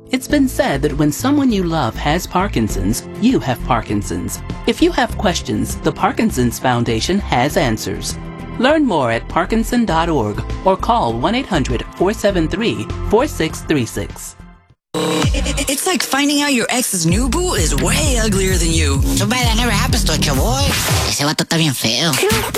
It's been said that when someone you love has Parkinson's, you have Parkinson's. If you have questions, the Parkinson's Foundation has answers. Learn more at parkinson.org or call 1-800-473-4636. It's like finding out your ex's new boo is way uglier than you. Too bad that never happens to a boy. Ese vato está bien feo.